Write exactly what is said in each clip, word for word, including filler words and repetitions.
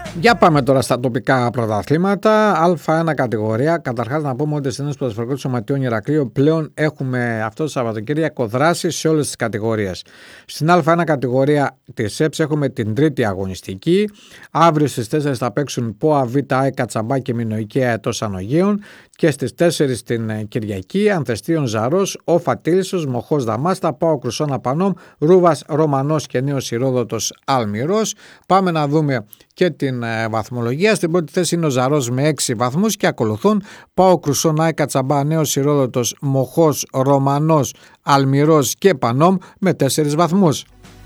Για πάμε τώρα στα τοπικά πρωταθλήματα. Α1 κατηγορία. Καταρχάς να πούμε ότι στην Ένωση Ποδοσφαιρικού Σωματείων Ηρακλείου πλέον έχουμε αυτό το Σαββατοκύριακο δράση σε όλες τις κατηγορίες. Στην Α1 κατηγορία της ΕΠΣ έχουμε την τρίτη αγωνιστική. Αύριο στις τέσσερις θα παίξουν ΠΟΑ Β, ΑΕΚ Κατσαμπά και Μινοϊκή Αετός Ανογείων. Και στις τέσσερις την Κυριακή Ανθεστίων Ζαρός, Όφα Τίλισσος, Μοχός Δαμάστα, ΠΑΟ Κρουσόνα Πανόμ, Ρούβας Ρωμανός και Νέος Ηρόδοτος Αλμυρός. Πάμε να δούμε και την ε, βαθμολογία. Στην πρώτη θέση είναι ο Ζαρός με έξι βαθμούς και ακολουθούν ΠΑΟ Κρουσόνα, ΑΕΚ Κατσαμπά, Νέος Ηρόδοτος, Μοχός, Ρωμανός, Αλμυρός και Πανόμ με τέσσερις βαθμούς.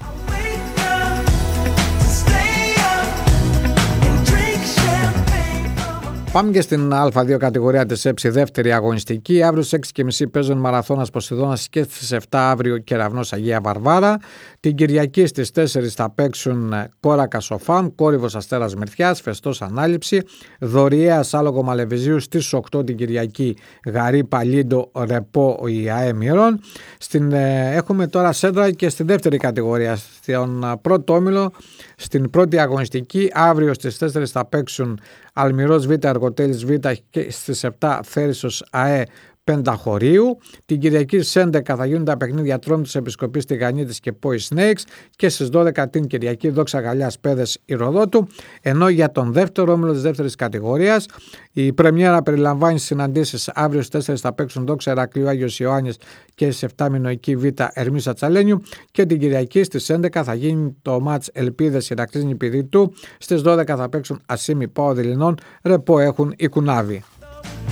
Πάμε και στην Α2 κατηγορία της ΕΠΣ, δεύτερη αγωνιστική. Αύριο στις έξι και μισή παίζουν Μαραθώνας Ποσειδώνας και στις επτά αύριο Κεραυνός Αγία Βαρβάρα. Την Κυριακή στις τέσσερις θα παίξουν Κόρακα Σοφάν, Κόρυβος Αστέρας Μυρτιάς, Φεστός Ανάληψη, Δωριέας Άλογο Μαλεβιζίου στις οκτώ την Κυριακή Γαρή Παλίντο Ρεπό η ΑΕ Μυρών. Στην, ε, έχουμε τώρα σέντρα και στη δεύτερη κατηγορία. Στον πρώτο όμιλο, στην πρώτη αγωνιστική, αύριο στις τέσσερις θα παίξουν Αλμυρός Β, Αργοτέλης Β και στις επτά Θέρισος ΑΕ Πενταχωρίου. Την Κυριακή στις έντεκα θα γίνουν τα παιχνίδια Τρόμητος Επισκοπής Τηγανίτης και Πόη Snakes και στις δώδεκα την Κυριακή Δόξα Γαλλιάς Πέδες Ηροδότου. Ενώ για τον δεύτερο όμιλο της δεύτερης κατηγορίας η πρεμιέρα περιλαμβάνει συναντήσεις. Αύριο στις τέσσερις θα παίξουν Δόξα Ηρακλείου Άγιος Ιωάννης και στις επτά Μινοϊκή Β Ερμής Ατσαλένιου και την Κυριακή στις έντεκα θα γίνει το μάτς Ελπίδες Ηρακλής Νιπηδήτου. Στις δώδεκα θα παίξουν Ασίμι Πάο Δειλινών, Ρεπό έχουν οι Κουνάβοι.